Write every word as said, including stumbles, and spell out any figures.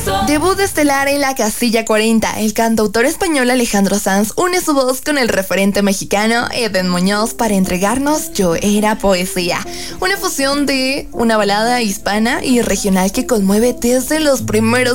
Debut estelar en la casilla cuarenta. El cantautor español Alejandro Sanz une su voz con el referente mexicano Eden Muñoz para entregarnos Yo Era Poesía, una fusión de una balada hispana y regional que conmueve desde los primeros